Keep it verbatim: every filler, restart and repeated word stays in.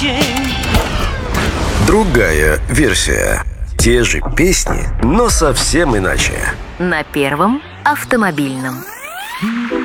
Другая версия. Те же песни, но совсем иначе. На Первом автомобильном.